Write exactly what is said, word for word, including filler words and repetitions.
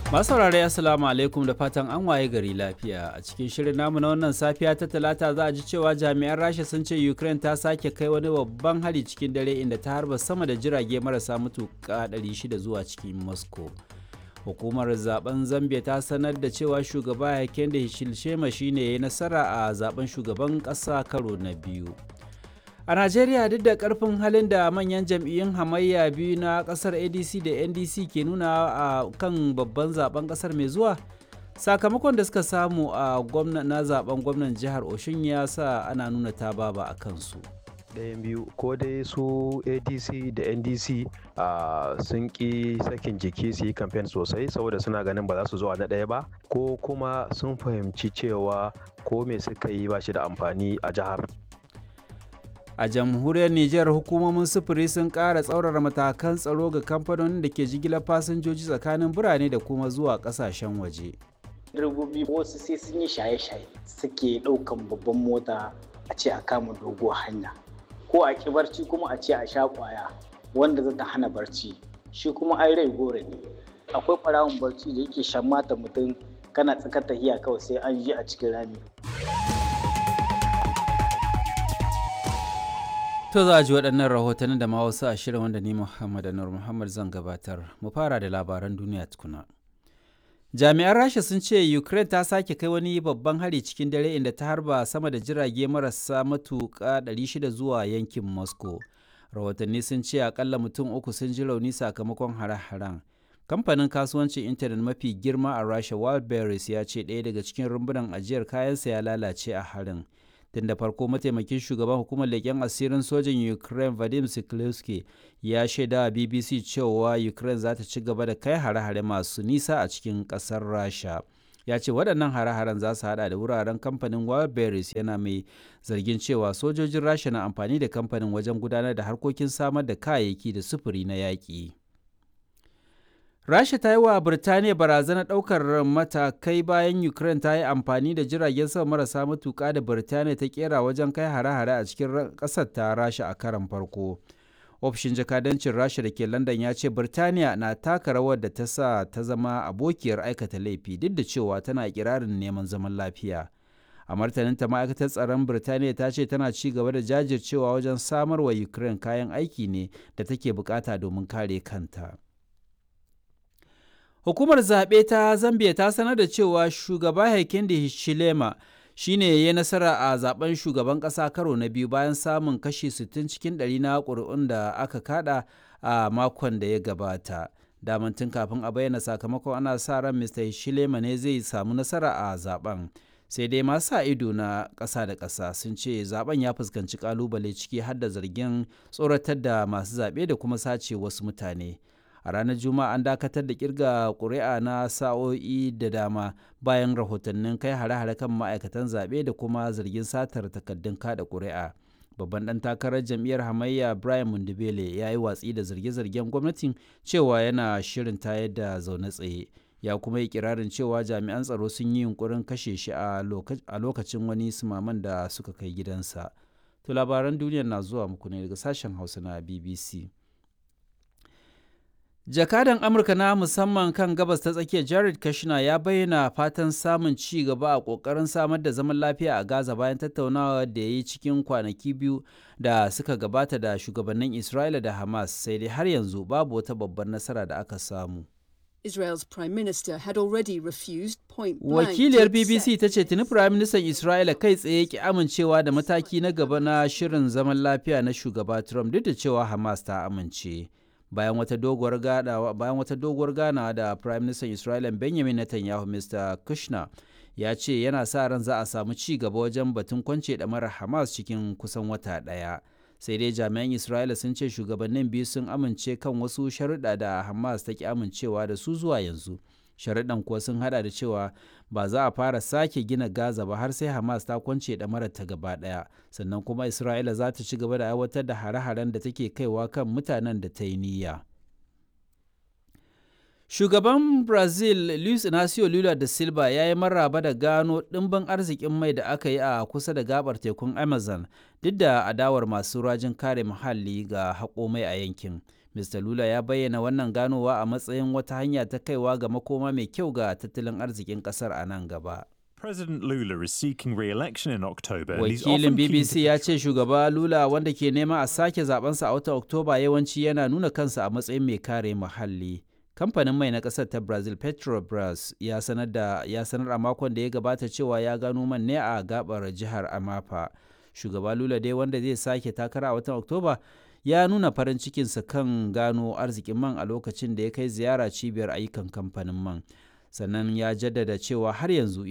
Masu saurare Assalamu alaikum da fatan an waye gari lafiya. A cikin shirin namu na wannan safiya ta talata za a ji cewa jami'an Rasha sun ce Ukraine ta sake kai wani babban hari cikin dare inda ta harba sama da jirage marasa matuƙa ɗari shida zuwa cikin Moscow. Hukumar zaben Zambia ta sanar da cewa shugaba Hakainde Hichilema shine ya yi nasara a zaben shugaban ƙasa karo na biyu. A Najeriya duk da karfin halin da manyan jam'iyyun hamayya biyu na kasar A D C da N D C ke nuna a kan babban zaben kasar mai zuwa, sakamakon da suka samu a na zaben gwamnan jihar Oshun ya sa ana nuna ta baba a kansu. Ɗayan biyu ko dai su A D C da N D C uh, sun ƙi sakin jiki su yi kamfen sosai saboda suna ganin ba za su zo na ɗaya ba, ko kuma sun fahimci cewa ko me suka yi ba shi da amfani a jihar. A jamhuriyar Nijar hukumomin sufuri sun ƙara tsaurara matakan tsaro ga kamfanonin da ke jigilar fasinjoji tsakanin birane da kuma zuwa ƙasashen waje. Direbobi wasu sai sun yi shaye-shaye suke ɗaukan babban mota a ce a kama doguwar hanya, ko a ƙi barci kuma a ce a sha ƙwaya wanda zai ta hana barci, shi kuma ai rai gore ne. Akwai ɓarawon barci da yake shan mata mutum kana tsakar tahiya kawai sai an ji a cikin rami. To za a ji waɗannan rahotannin da ma wasu a shirin wanda ni Muhammad Anur Muhammad zan gabatar. Mu fara da labaran duniya tukuna. Jami'an Rasha sun ce Ukraine ta sake kai wani babban hari cikin dare inda ta harba sama da jirage marasa matuƙa ɗari shida zuwa yankin Moscow. Rahotanni sun ce akalla mutum uku sun ji rauni sakamakon hare-haren. Kamfanin kasuwancin intanet mafi girma a Rasha Wildberries ya ce ɗaya daga cikin rumbunan ajiyar kayansa ya lalace a harin. Tun da farko mataimakin shugaban hukumar leƙen asirin sojin Ukraine Vadim Siklevsky ya shaida wa B B C cewa Ukraine za ta ci gaba da kai hare-hare masu nisa a cikin ƙasar Rasha. Ya ce waɗannan hare-haren za su haɗa da wuraren kamfanin Wildberries, yana mai zargin cewa sojojin Rasha na amfani da kamfanin wajen gudanar da harkokin samar da kayayyaki da sufuri na yaƙi. Rasha ta yi wa Birtaniya barazanar ɗaukar matakai bayan Ukraine ta yi amfani da jiragen sama marasa matuƙa da Birtaniya ta kera wajen kai hare-hare a cikin ƙasar ta Rasha a karon farko. Ofishin jakadancin Rasha da ke London ya ce Birtaniya na taka rawar da ta sa ta zama abokiyar aikata laifi duk da cewa tana kirarin neman zaman lafiya. A martaninta ma'aikatar tsaron Birtaniya ta ce tana ci gaba da jajircewa wajen samar wa Ukraine kayan aiki ne da take bukata domin kare kanta. Hukumar zaɓe ta Zambia ta sanar da cewa shugaba Hakainde Hichilema shi ne ya yi nasara a zaben shugaban ƙasa karo na biyu bayan samun kashi sittin cikin ɗari na ƙuri'un da aka kada a makon da ya gabata. Daman tun kafin a bayyana sakamakon ana sa ran Mista Hichilema ne zai samu nasara a zaben. Sai dai masu sa ido na ƙasa da ƙasa sun ce zaben ya fuskanci ƙalubale ciki har da zargin tsoratar da masu zaɓe da kuma sace wasu mutane. A ranar Juma'a an dakatar da kirga ƙuri'a na sa'o'i da dama bayan rahotannin kai hare-hare kan ma'aikatan zaɓe da kuma zargin satar takaddun kada ƙuri'a. Babban ɗan takarar jam'iyyar hamayya Brian Mundibele ya yi watsi da zarge-zargen gwamnatin cewa yana shirin tayar da zaune tsaye. Ya kuma yi kirarin cewa jami'an tsaro sun yi yunkurin kashe shi a lokacin wani sumaman da suka kai gidansa. To labaran duniya na zuwa muku ne daga sashen Hausa na B B C. Jakadan Amurka na musamman kan gabas ta tsakiya Jared Kushner ya bayyana fatan samun ci gaba a ƙoƙarin samar da zaman lafiya a Gaza bayan tattaunawa da ya yi cikin kwanaki biyu da suka gabata da shugabannin Isra'ila da Hamas, sai dai har yanzu babu wata babbar nasara da aka samu. Israel's Prime Minister had already refused point blank. Wakiliyar B B C ta ce tuni Prime Minister Isra'ila kai tsaye ki amincewa da mataki na gaba na shirin zaman lafiya na shugaba Trump duk da cewa Hamas ta amince. Bayan wata doguwar ganawa bayan wata doguwar ganawa da Prime Minister Isra'ila Benjamin Netanyahu, Mr Kushner ya ce yana sa ran za a samu ci gaba wajen batun kwance ɗamarar Hamas cikin kusan wata ɗaya. Sai dai jami'an Isra'ila sun ce shugabannin biyu sun amince kan wasu sharuɗa da Hamas ta ki amincewa da su zuwa yanzu. Sharuɗan kuwa sun haɗa da cewa ba za a fara sake gina Gaza ba har sai Hamas ta kwance ɗamarar ta gaba ɗaya, sannan kuma Isra'ila za ta ci gaba da aiwatar da hare-haren da take kaiwa kan mutanen da ta yi niyya. Shugaban Brazil Luiz Inacio Lula da Silva ya yi maraba da gano ɗimbin arzikin mai da aka yi a kusa da gabar tekun Amazon duk da adawar masu rajin kare muhalli ga haƙo mai a yankin. Mister Lula ya bayyana wannan ganowa a matsayin wata hanya ta kaiwa ga makoma mai kyau ga tattalin arzikin ƙasar a nan gaba. President Lula is seeking re-election in October. and he's often Wakilin B B keen C to ya ce shugaba Lula wanda ke nema a sake zabensa a watan Oktoba yawanci yana nuna kansa a matsayin mai kare muhalli. Kamfanin mai na ƙasar ta Brazil Petrobras ya sanar da ya sanar a makon da ya gabata cewa ya gano man ne a gabar jihar Amapa. Shugaba Lula dai wanda zai sake takara a watan Oktoba ya nuna farin cikinsa kan gano arzikin man a lokacin da ya kai ziyara cibiyar ayyukan kamfanin man. Sannan ya jaddada cewa har yanzu